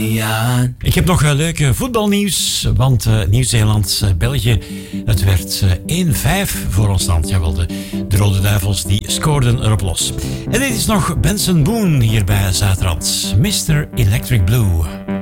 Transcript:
Ik heb nog leuke voetbalnieuws, want Nieuw-Zeeland-België, het werd 1-5 voor ons land. Jawel, de Rode Duivels die scoorden erop los. En dit is nog Benson Boone hier bij Zuidrand, Mr. Electric Blue.